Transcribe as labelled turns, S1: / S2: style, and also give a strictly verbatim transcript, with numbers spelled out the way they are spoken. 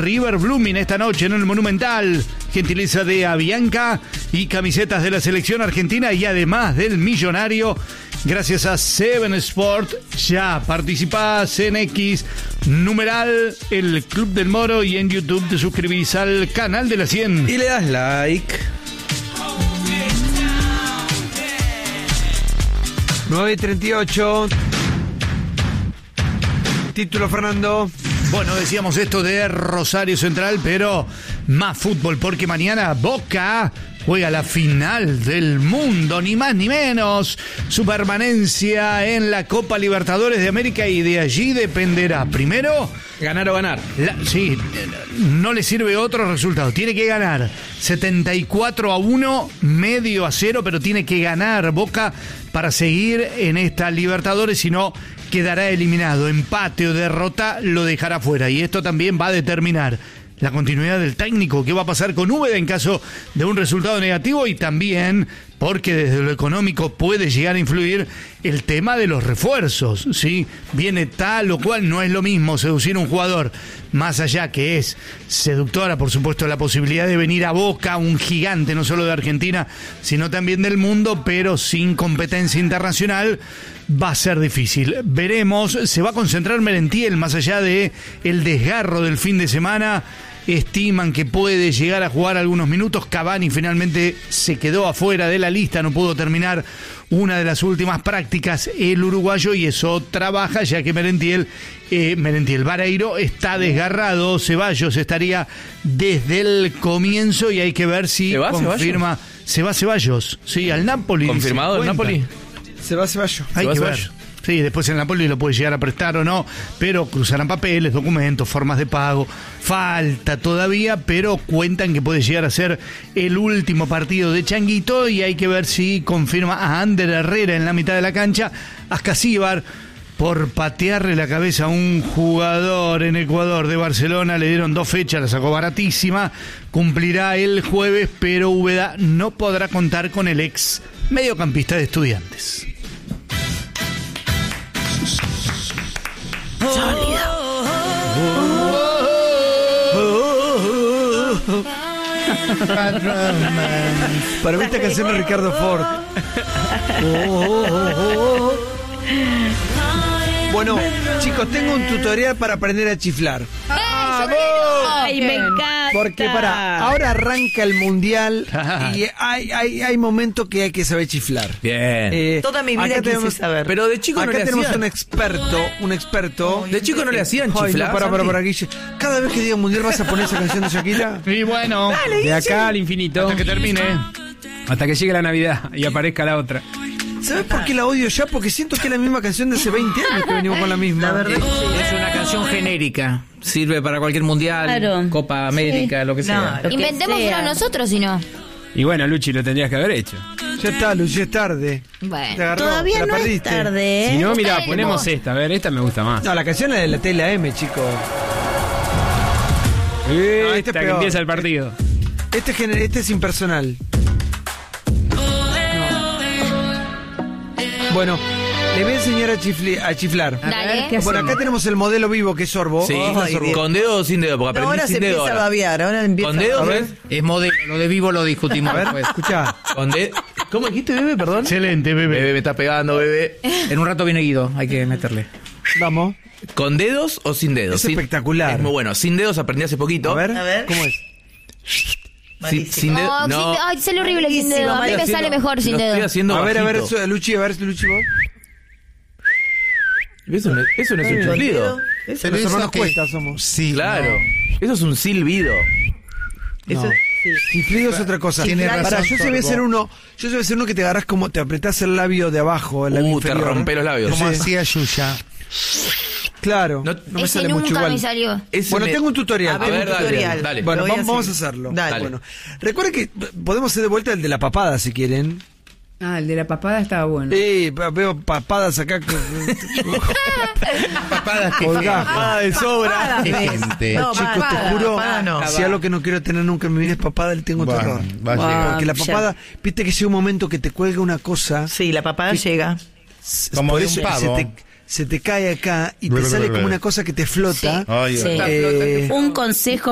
S1: River Blooming esta noche en el Monumental. Gentileza de Avianca y camisetas de la selección argentina y además del millonario. Gracias a Seven Sport, ya participás en X, numeral, el Club del Moro, y en YouTube te suscribís al canal de la cien.
S2: Y le das like. nueve y treinta y ocho. Título, Fernando.
S1: Bueno, decíamos esto de Rosario Central, pero más fútbol, porque mañana Boca juega la final del mundo, ni más ni menos. Su permanencia en la Copa Libertadores de América, y de allí dependerá, primero,
S2: ganar o ganar.
S1: La, sí, no le sirve otro resultado. Tiene que ganar setenta y cuatro a uno, medio a cero, pero tiene que ganar Boca para seguir en esta Libertadores, si no quedará eliminado. Empate o derrota lo dejará fuera, y esto también va a determinar la continuidad del técnico. ¿Qué va a pasar con Úbeda en caso de un resultado negativo? Y también, porque desde lo económico puede llegar a influir el tema de los refuerzos, ¿sí? Viene tal o cual, no es lo mismo seducir a un jugador, más allá que es seductora, por supuesto, la posibilidad de venir a Boca, un gigante no solo de Argentina, sino también del mundo, pero sin competencia internacional, va a ser difícil. Veremos, se va a concentrar Merentiel, más allá de el desgarro del fin de semana. Estiman que puede llegar a jugar algunos minutos. Cavani finalmente se quedó afuera de la lista, no pudo terminar una de las últimas prácticas el uruguayo, y eso trabaja, ya que Merentiel, eh, Merentiel Vareiro está desgarrado. Ceballos estaría desde el comienzo, y hay que ver si
S2: ¿Se va,
S1: confirma.
S2: Ceballos?
S1: Se va Ceballos, sí, al Napoli.
S2: ¿Confirmado el Napoli?
S3: Se va Ceballos.
S1: Hay
S2: Se va
S1: que
S2: Ceballos.
S1: ver. Sí, después el Napoli lo puede llegar a prestar o no, pero cruzarán papeles, documentos, formas de pago. Falta todavía, pero cuentan que puede llegar a ser el último partido de Changuito, y hay que ver si confirma a Ander Herrera en la mitad de la cancha. Ascasíbar, por patearle la cabeza a un jugador en Ecuador de Barcelona, le dieron dos fechas, la sacó baratísima. Cumplirá el jueves, pero Úbeda no podrá contar con el ex mediocampista de Estudiantes.
S3: Para mí esta canción de Ricardo Ford. Bueno, chicos, tengo un tutorial para aprender a chiflar.
S4: Ay, me encanta.
S3: Porque para ahora arranca el mundial y hay, hay, hay momentos que hay que saber chiflar.
S2: Bien.
S3: Eh,
S4: Toda mi vida
S3: acá
S4: quise
S3: tenemos,
S4: saber.
S2: Pero de chico no
S3: acá
S2: le
S3: tenemos
S2: hacían.
S3: un experto, un experto.
S2: De chico no le hacían
S3: Ay,
S2: chiflar.
S3: no, para, para,
S2: Santi.
S3: para, Guille. Cada vez que diga mundial vas a poner esa canción de Shakira.
S1: Y bueno,
S5: De acá al infinito.
S1: hasta que termine.
S5: Hasta que llegue la Navidad y aparezca la otra.
S3: ¿Sabes por qué la odio ya? Porque siento que es la misma canción de hace veinte años que venimos con la misma.
S4: La verdad.
S2: Es una canción genérica. Sirve para cualquier mundial,
S6: Claro.
S2: Copa América,
S6: Sí.
S2: lo que sea.
S4: Lo que
S6: Inventémoslo
S4: sea.
S6: nosotros, si no.
S5: Y bueno, Luchi, lo tendrías que haber hecho.
S3: Ya está, Lucy, es tarde. Te
S6: Bueno.
S3: agarró,
S4: Todavía
S3: te la
S4: no es
S3: perdiste.
S4: tarde, ¿eh?
S5: Si no,
S6: Está
S5: mira,
S6: bien,
S5: ponemos
S6: vos.
S5: esta. A ver, esta me gusta más.
S3: No, la canción es de la T L A M, chicos.
S5: Esta
S3: este es
S5: que
S3: peor.
S5: empieza el partido.
S3: Este es, gener- este es impersonal. No. Bueno, le voy a enseñar a, chifli- a chiflar.
S6: Dale.
S4: ¿Qué
S3: Bueno, acá tenemos el modelo vivo que es Sorbo.
S2: Sí,
S3: Hola,
S4: Ay,
S3: Sorbo.
S4: Dios.
S2: con dedo o sin dedo, porque
S4: No,
S2: aprendí
S4: ahora se
S2: sin dedo.
S4: empieza a
S2: ahora.
S4: babear, ahora empieza
S2: Con dedo,
S4: a
S2: ¿ves?
S7: Es modelo, lo de vivo lo discutimos
S3: A ver,
S7: después.
S3: escucha.
S2: Con de... ¿Cómo dijiste, bebé? Perdón.
S1: Excelente, bebé.
S2: Bebé, me está pegando, bebé.
S7: En un rato viene Guido, hay que meterle.
S3: Vamos.
S2: ¿Con dedos o sin dedos?
S3: Es
S2: Sin-
S3: espectacular.
S2: Es muy bueno. Sin dedos aprendí hace poquito.
S3: A ver,
S4: A ver.
S3: ¿cómo es?
S2: Sin,
S4: Malísimo.
S2: sin dedo.
S6: No,
S2: No.
S6: sin- ay, sale horrible sin
S4: Malísimo,
S6: dedo. A mí me
S4: malísimo.
S6: sale mejor sin
S2: Lo estoy
S6: dedo.
S2: haciendo
S3: A ver, a ver,
S2: bajito.
S3: eso, Luchi, a ver, Luchi, vos.
S2: Eso no, eso no es un
S4: ¿Con
S2: chiflido.
S4: dedo? Eso
S3: Los
S4: no-
S3: hermanos
S7: que-
S3: Cuesta somos.
S7: Sí,
S2: Claro.
S7: no.
S2: Eso es un silbido.
S3: No.
S4: Sí.
S3: Chiflido es otra cosa.
S7: Tiene
S3: Pará,
S7: razón,
S3: yo se voy a
S7: Sorbo.
S3: hacer uno, yo se voy a hacer uno que te agarras como, te apretás el labio de abajo, el labio
S2: Uh, te
S3: inferior.
S2: rompe los labios.
S7: Como
S3: Sí.
S7: hacía Yuya.
S3: Claro,
S2: No-
S3: no, me
S6: Ese
S3: sale
S6: nunca
S3: mucho igual.
S6: me salió.
S2: Ese
S3: Bueno,
S2: me-
S3: tengo un tutorial.
S4: A ver,
S3: tengo
S2: un
S3: un
S2: dale,
S4: tutorial.
S2: dale.
S3: Bueno,
S4: Lo voy
S3: vamos,
S4: a
S3: vamos a
S4: hacer.
S3: hacerlo.
S4: Dale.
S3: Bueno, recuerden que podemos hacer de vuelta el de la papada si quieren.
S8: Ah, el de la papada estaba bueno.
S3: Eh, veo papadas acá.
S7: Papadas que
S3: Colgá.
S2: Ah, de sobra.
S7: Qué gente.
S4: No,
S3: Chicos,
S4: papada,
S3: te juro,
S4: papada no.
S3: si algo que no quiero tener nunca en mi vida es papada, le tengo
S7: Bueno,
S3: terror.
S7: va a llegar.
S3: Porque la
S4: ya.
S3: papada, viste que llega un momento que te cuelga una cosa.
S4: Sí, la papada llega.
S7: Como
S3: por
S7: de
S3: eso
S7: un pavo.
S3: Se, te, se te cae acá y te
S7: Bla, bla,
S3: sale
S7: bla,
S3: como
S7: bla.
S3: una cosa que te flota.
S7: Ay,
S6: Sí.
S7: ay.
S3: Eh,
S8: Un consejo